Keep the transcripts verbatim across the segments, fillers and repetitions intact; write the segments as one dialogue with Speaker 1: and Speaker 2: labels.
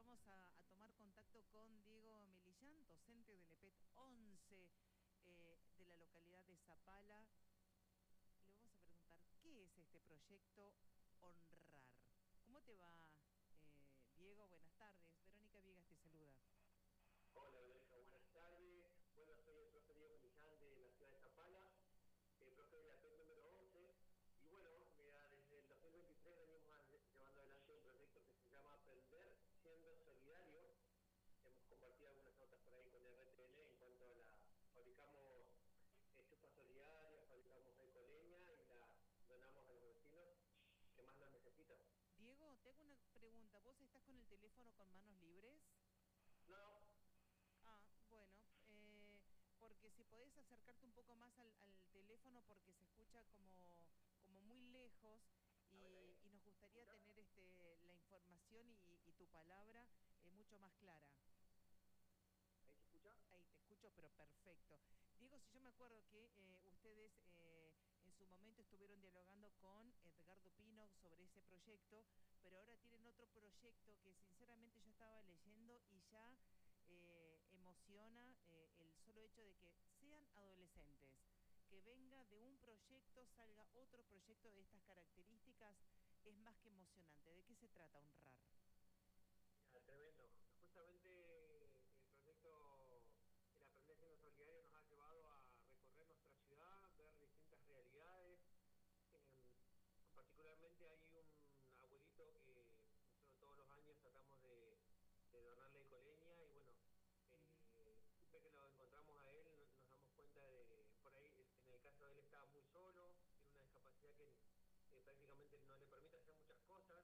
Speaker 1: vamos a, a tomar contacto con Diego Melillán, docente del E P E T once eh, de la localidad de Zapala. Le vamos a preguntar, ¿qué es este proyecto Honrar? ¿Cómo te va, eh, Diego? Buenas tardes. Verónica Viegas te saluda.
Speaker 2: Hola, Verónica, buenas tardes. Bueno, soy el profe Diego Millán de la ciudad de Zapala, el profe de la P E T número once. Y bueno, mira, desde el dos mil veintitrés venimos llevando adelante un proyecto que se llama Aprender Siendo Solidario. Hemos compartido algunas notas por ahí con el R T N en cuanto a la... Fabricamos estufas solidarias, fabricamos alcoholeña y la donamos a los vecinos que más lo necesitan.
Speaker 1: Diego, te hago una pregunta. ¿Vos estás con el teléfono con manos libres?
Speaker 2: No,
Speaker 1: Ah, bueno, eh, porque si podés acercarte un poco más al, al teléfono porque se escucha como, como muy lejos
Speaker 2: a ver
Speaker 1: y,
Speaker 2: ahí,
Speaker 1: y nos gustaría
Speaker 2: ¿escucha?
Speaker 1: tener este, la información y, y tu palabra eh, mucho más clara.
Speaker 2: ¿Ahí se escucha?
Speaker 1: Ahí te escucho, pero perfecto. Diego, si yo me acuerdo que eh, ustedes eh, en su momento estuvieron dialogando con Edgardo Pino sobre ese proyecto, pero ahora tienen otro proyecto que sinceramente yo estaba leyendo y ya eh, emociona eh, el solo hecho de que sean adolescentes, que venga de un proyecto, salga otro proyecto de estas características, es más que emocionante. ¿De qué se trata Honrar?
Speaker 2: Mira, tremendo. Justamente el proyecto El Aprender Siendo Solidario nos ha llevado a recorrer nuestra ciudad, ver distintas realidades. Eh, particularmente hay un abuelito que nosotros todos los años tratamos de, de donarle coleña y bueno,
Speaker 1: Ujú.
Speaker 2: eh, siempre que lo encontramos a él nos, nos damos cuenta de, por ahí en el caso de él estaba muy solo, tiene una discapacidad que eh, prácticamente no le permite hacer muchas cosas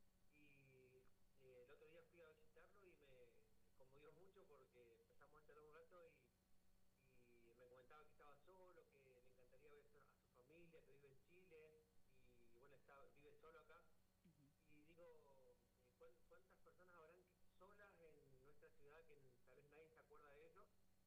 Speaker 2: y eh, el otro día fui a visitarlo y me, me conmovió mucho porque empezamos a charlar un rato y, y me comentaba que estaba solo, que le encantaría ver a su familia, que vive en Chile y bueno, está, vive solo acá.
Speaker 1: Ujú.
Speaker 2: Y digo, eh, ¿cuán- ¿cuántas personas habrán que- solas en nuestra ciudad que tal vez nadie se acuerda de ellos?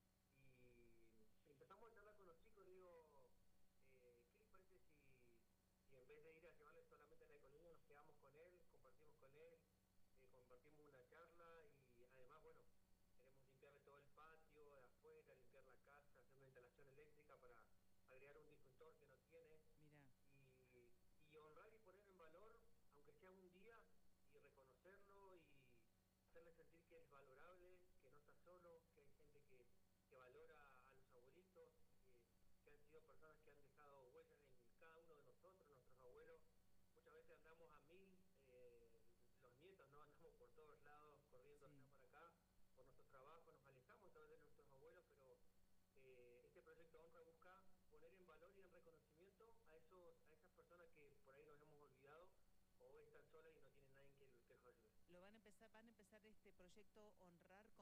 Speaker 2: Y empezamos a charlar con los chicos, digo, eh, ¿qué les parece si, si en vez de ir a llevarles solamente la economía, nos quedamos con él, compartimos con él, eh, compartimos una charla y además, bueno, queremos limpiarle todo el patio de afuera, limpiar la casa, hacer una instalación eléctrica para agregar un disyuntor que no tiene
Speaker 1: Mira.
Speaker 2: y, y honrar y poner en valor, aunque sea un día, y reconocerlo y hacerle sentir que es valorable, que no está solo, que hay gente que, que valora a los abuelitos, que, que han sido personas que han dejado huellas en cada uno de nosotros, nuestros abuelos. Muchas veces andamos a mil, eh, los nietos, ¿no? Andamos por todos lados, corriendo allá
Speaker 1: Sí.
Speaker 2: para acá, por nuestro trabajo, nos alejamos tal vez de nuestros abuelos, pero eh, este proyecto Honra busca poner en valor y en reconocimiento a esos a esas personas que por ahí nos hemos olvidado o están solas y no tienen nadie que, que los ayude.
Speaker 1: Lo van a empezar, van a empezar este proyecto Honrar